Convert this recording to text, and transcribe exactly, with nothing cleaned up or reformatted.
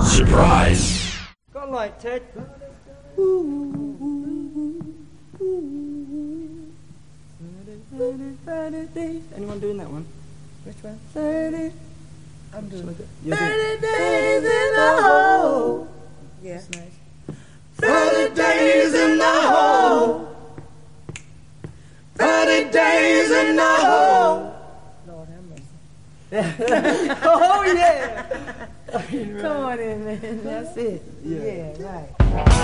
Surprise. Go light, Ted. Anyone doing that one? Which one? thirty. I'm doing it. thirty days in the hole. Yeah. That's nice. thirty days in the hole. thirty days in the hole. Lord have mercy. Oh, yeah. Come on in, man. That's it. Yeah. Yeah, right.